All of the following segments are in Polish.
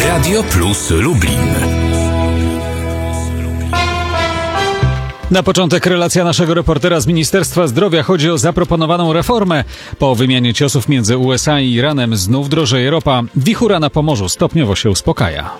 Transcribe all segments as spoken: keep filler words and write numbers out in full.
Radio Plus Lublin. Na początek relacja naszego reportera z Ministerstwa Zdrowia. Chodzi o zaproponowaną reformę. Po wymianie ciosów między U S A i Iranem znów drożeje ropa. Wichura na Pomorzu stopniowo się uspokaja.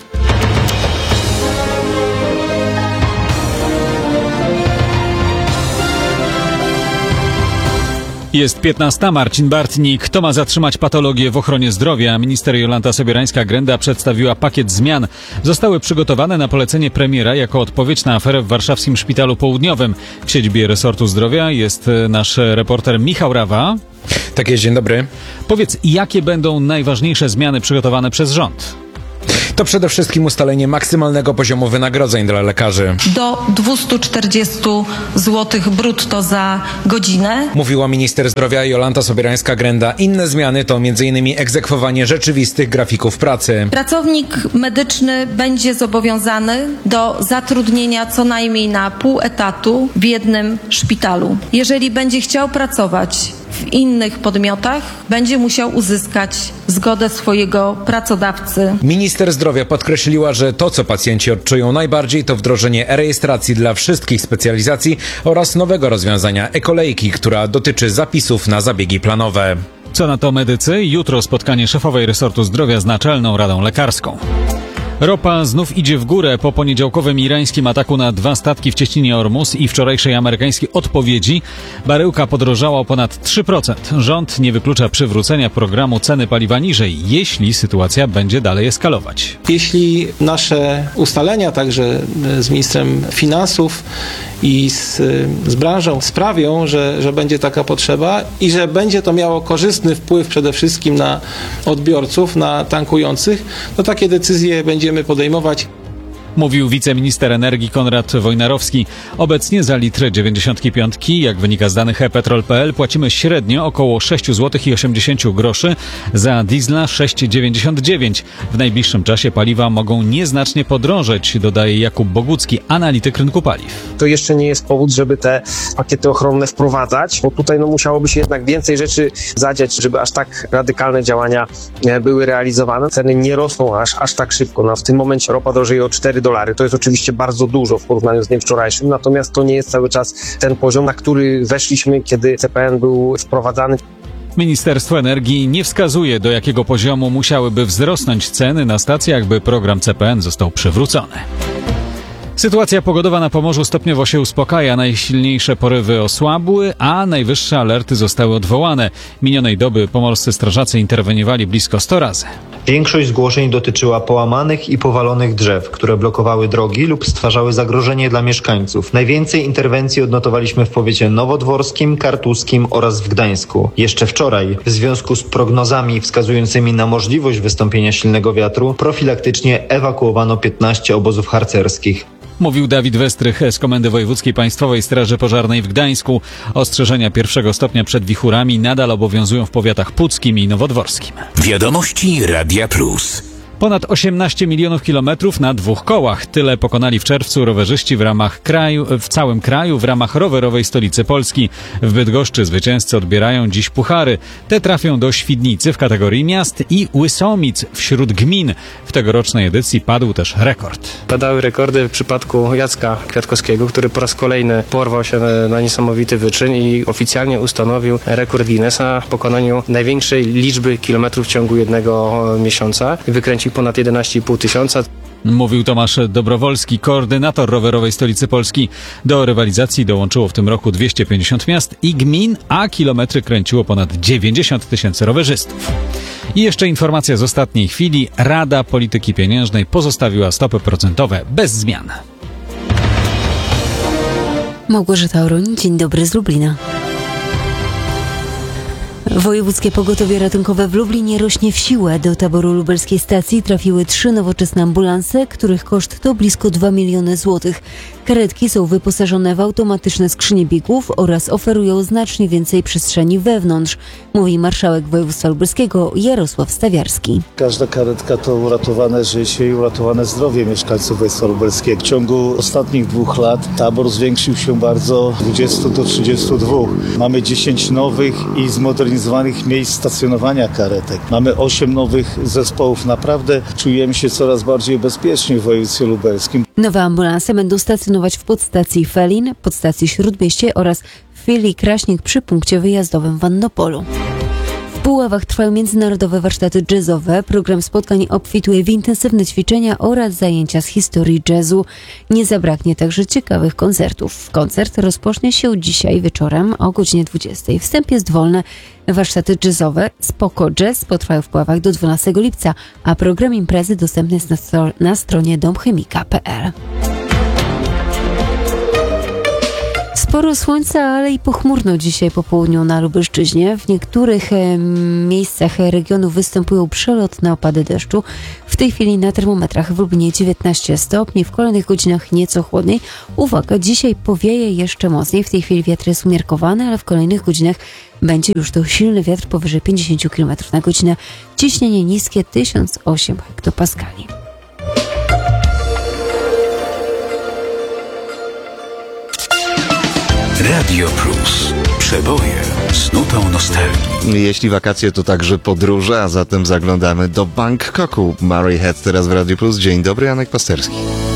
Jest piętnasta. Marcin Bartnik. Kto ma zatrzymać patologię w ochronie zdrowia? Minister Jolanta Sobierańska-Grenda przedstawiła pakiet zmian. Zostały przygotowane na polecenie premiera jako odpowiedź na aferę w warszawskim Szpitalu Południowym. W siedzibie resortu zdrowia jest nasz reporter Michał Rawa. Tak jest, dzień dobry. Powiedz, jakie będą najważniejsze zmiany przygotowane przez rząd? To przede wszystkim ustalenie maksymalnego poziomu wynagrodzeń dla lekarzy. Do dwieście czterdzieści złotych brutto za godzinę. Mówiła minister zdrowia Jolanta Sobierańska-Grenda. Inne zmiany to między innymi egzekwowanie rzeczywistych grafików pracy. Pracownik medyczny będzie zobowiązany do zatrudnienia co najmniej na pół etatu w jednym szpitalu. Jeżeli będzie chciał pracować w innych podmiotach, będzie musiał uzyskać zgodę swojego pracodawcy. Minister zdrowia podkreśliła, że to, co pacjenci odczują najbardziej, to wdrożenie e-rejestracji dla wszystkich specjalizacji oraz nowego rozwiązania e-kolejki, która dotyczy zapisów na zabiegi planowe. Co na to medycy? Jutro spotkanie szefowej resortu zdrowia z Naczelną Radą Lekarską. Ropa znów idzie w górę po poniedziałkowym irańskim ataku na dwa statki w cieśninie Ormus i wczorajszej amerykańskiej odpowiedzi. Baryłka podrożała o ponad trzy procent. Rząd nie wyklucza przywrócenia programu ceny paliwa niżej, jeśli sytuacja będzie dalej eskalować. Jeśli nasze ustalenia, także z ministrem finansów i z, z branżą sprawią, że, że będzie taka potrzeba i że będzie to miało korzystny wpływ przede wszystkim na odbiorców, na tankujących, to takie decyzje będziemy podejmować. Mówił wiceminister energii Konrad Wojnarowski. Obecnie za litr dziewięćdziesiąt pięć, jak wynika z danych e petrol kropka p l, płacimy średnio około sześć złotych osiemdziesiąt groszy, za diesla sześć dziewięćdziesiąt dziewięć. W najbliższym czasie paliwa mogą nieznacznie podrożeć, dodaje Jakub Bogucki, analityk rynku paliw. To jeszcze nie jest powód, żeby te pakiety ochronne wprowadzać, bo tutaj no, musiałoby się jednak więcej rzeczy zadziać, żeby aż tak radykalne działania były realizowane. Ceny nie rosną aż, aż tak szybko. No, w tym momencie ropa drożeje o cztery dolary. To jest oczywiście bardzo dużo w porównaniu z dniem wczorajszym, natomiast to nie jest cały czas ten poziom, na który weszliśmy, kiedy C P N był wprowadzany. Ministerstwo Energii nie wskazuje, do jakiego poziomu musiałyby wzrosnąć ceny na stacjach, by program C P N został przywrócony. Sytuacja pogodowa na Pomorzu stopniowo się uspokaja. Najsilniejsze porywy osłabły, a najwyższe alerty zostały odwołane. Minionej doby pomorscy strażacy interweniowali blisko sto razy. Większość zgłoszeń dotyczyła połamanych i powalonych drzew, które blokowały drogi lub stwarzały zagrożenie dla mieszkańców. Najwięcej interwencji odnotowaliśmy w powiecie nowodworskim, kartuskim oraz w Gdańsku. Jeszcze wczoraj, w związku z prognozami wskazującymi na możliwość wystąpienia silnego wiatru, profilaktycznie ewakuowano piętnaście obozów harcerskich. Mówił Dawid Westrych z Komendy Wojewódzkiej Państwowej Straży Pożarnej w Gdańsku. Ostrzeżenia pierwszego stopnia przed wichurami nadal obowiązują w powiatach puckim i nowodworskim. Wiadomości Radia Plus. Ponad osiemnaście milionów kilometrów na dwóch kołach. Tyle pokonali w czerwcu rowerzyści w ramach kraju, w całym kraju w ramach rowerowej stolicy Polski. W Bydgoszczy zwycięzcy odbierają dziś puchary. Te trafią do Świdnicy w kategorii miast i Łysomic wśród gmin. W tegorocznej edycji padł też rekord. Padały rekordy w przypadku Jacka Kwiatkowskiego, który po raz kolejny porwał się na, na niesamowity wyczyn i oficjalnie ustanowił rekord Guinnessa w pokonaniu największej liczby kilometrów w ciągu jednego miesiąca. Wykręcił ponad jedenaście i pół tysiąca. Mówił Tomasz Dobrowolski, koordynator rowerowej stolicy Polski. Do rywalizacji dołączyło w tym roku dwieście pięćdziesiąt miast i gmin, a kilometry kręciło ponad dziewięćdziesiąt tysięcy rowerzystów. I jeszcze informacja z ostatniej chwili. Rada Polityki Pieniężnej pozostawiła stopy procentowe bez zmian. Małgorzata Oruń, dzień dobry z Lublina. Wojewódzkie Pogotowie Ratunkowe w Lublinie rośnie w siłę. Do taboru lubelskiej stacji trafiły trzy nowoczesne ambulanse, których koszt to blisko dwa miliony złotych. Karetki są wyposażone w automatyczne skrzynie biegów oraz oferują znacznie więcej przestrzeni wewnątrz, mówi marszałek województwa lubelskiego Jarosław Stawiarski. Każda karetka to uratowane życie i uratowane zdrowie mieszkańców województwa lubelskiego. W ciągu ostatnich dwóch lat tabor zwiększył się bardzo, z dwudziestu do trzydziestu dwóch. Mamy dziesięć nowych i zmodernizowanych zwanych miejsc stacjonowania karetek. Mamy osiem nowych zespołów. Naprawdę czujemy się coraz bardziej bezpiecznie w województwie lubelskim. Nowe ambulanse będą stacjonować w podstacji Felin, podstacji Śródmieście oraz w filii Kraśnik przy punkcie wyjazdowym w Annopolu. W Puławach trwają międzynarodowe warsztaty jazzowe. Program spotkań obfituje w intensywne ćwiczenia oraz zajęcia z historii jazzu. Nie zabraknie także ciekawych koncertów. Koncert rozpocznie się dzisiaj wieczorem o godzinie dwudziestej. Wstęp jest wolny. Warsztaty jazzowe Spoko Jazz potrwają w Puławach do dwunastego lipca, a program imprezy dostępny jest na, stro- na stronie domchemika kropka pe el. Sporo słońca, ale i pochmurno dzisiaj po południu na Lubelszczyźnie. W niektórych e, miejscach regionu występują przelotne opady deszczu. W tej chwili na termometrach w Lublinie dziewiętnaście stopni, w kolejnych godzinach nieco chłodniej. Uwaga, dzisiaj powieje jeszcze mocniej. W tej chwili wiatr jest umiarkowany, ale w kolejnych godzinach będzie już to silny wiatr powyżej pięćdziesiąt kilometrów na godzinę. Ciśnienie niskie tysiąc osiem hektopaskali. Radio Plus. Przeboje z nutą nostalgii. Jeśli wakacje to także podróże, a zatem zaglądamy do Bangkoku. Mary Head teraz w Radio Plus. Dzień dobry, Janek Pasterski.